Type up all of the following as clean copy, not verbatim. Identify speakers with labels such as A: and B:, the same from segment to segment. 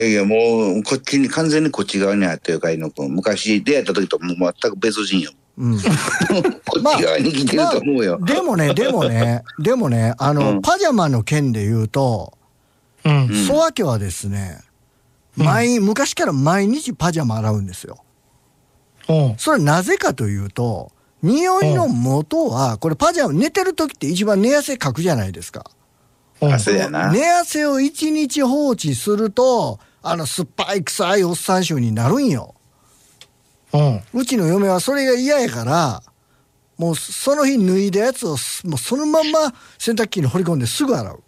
A: いや、もうこっちに完全にこっち側にあったよ、海野君。昔出会った時ともう全く別人よ。こっち側に来てると思うよ。
B: でもね、パジャマの件で言うと、曽我家はですね、昔から毎日パジャマ洗うんですよ。それはなぜかというと、匂いの元は、これパジャマ、寝てる時って一番寝汗かくじゃないですか。
A: 汗やな。
B: 寝汗を1日放置すると、酸っぱい臭いおっさん臭になるんよ。うちの嫁はそれが嫌やから、もうその日脱いだやつをもうそのまんま洗濯機に放り込んですぐ洗う。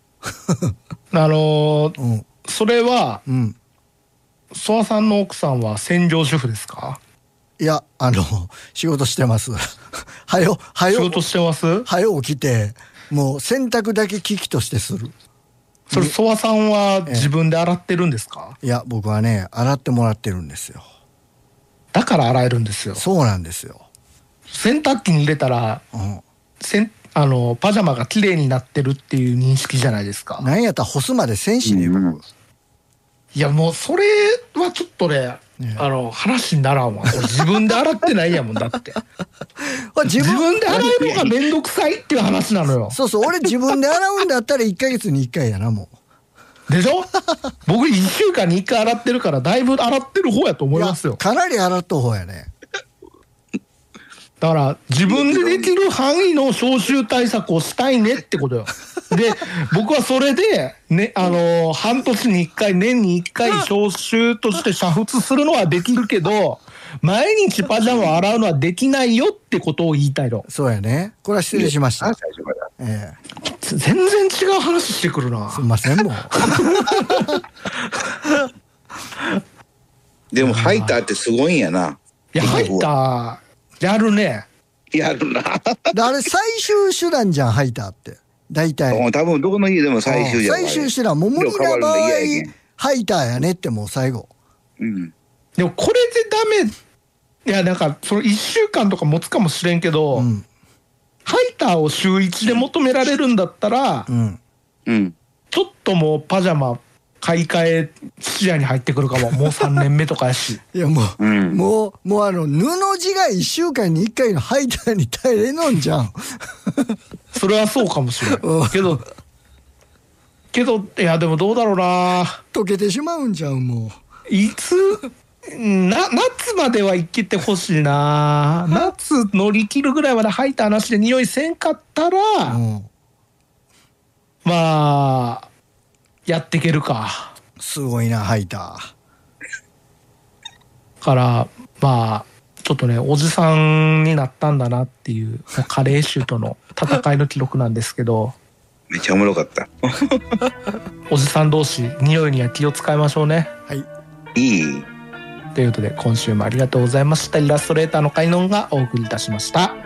C: それは、曽我さんの奥さんは専業主婦ですか？
B: いや、仕事してます。
C: 仕事してます？
B: 早起きて、もう洗濯だけ機器としてする。
C: それ、曽我さんは自分で洗ってるんですか？
B: いや、僕はね、洗ってもらってるんですよ。
C: だから洗えるんですよ。
B: そうなんですよ。
C: 洗濯機に入れたら、パジャマが綺麗になってるっていう認識じゃないですか。
B: なんやったら干すまでせんしね、僕。
C: いや、もうそれはちょっとね、話にならんわ。俺自分で洗ってないやもんだって。自分で洗うのがめんどくさいっていう話なのよ。
B: そうそう、俺自分で洗うんだったら1ヶ月に1回やな、も
C: う。でしょ？僕1週間に1回洗ってるからだいぶ洗ってる方やと思いますよ。
B: かなり洗った方やね。
C: だから自分でできる範囲の消臭対策をしたいねってことよ。で、僕はそれで、ね、半年に1回、年に1回消臭として煮沸するのはできるけど、毎日パジャマを洗うのはできないよってことを言いたいの。
B: そうやね。これは失礼しました。
C: 全然違う話してくるな。
B: すいません、もう。
A: でもハイターってすごいんやな。
C: いや、ハイター、やるね。
A: やるな。
B: あれ最終手段じゃん、ハイターって。大体。
A: 多分どこの家でも最終じゃん。
B: 最終手段。もう無理な場合、ハイターやねってもう最後。
C: でもこれでダメ。いや、なんか、その1週間とか持つかもしれんけど、ハイターを週1で求められるんだったら、ちょっともうパジャマ買い替え視野に入ってくるかも。もう3年目とかやし。
B: いや、もう布地が1週間に1回のハイターに耐えれのんじゃん。
C: それはそうかもしれない。けど、いや、でもどうだろうな。
B: 溶けてしまうんじゃん、も
C: う。夏までは生きてほしいな。夏乗り切るぐらいまでハイターなしで匂いせんかったら、まあ、やっていけるか。
B: すごいな、ハイター。
C: から、まあ、ちょっとね、おじさんになったんだなっていう、加齢臭との戦いの記録なんですけど。
A: めっちゃおもろかった。
C: おじさん同士、匂いには気を使いましょうね。
B: はい。
A: いい。
C: ということで、今週もありがとうございました。イラストレーターの海音がお送りいたしました。